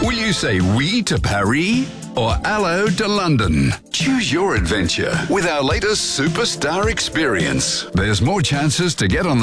Will you say oui to Paris or hello to London? Choose your adventure with our latest superstar experience. There's more chances to get on the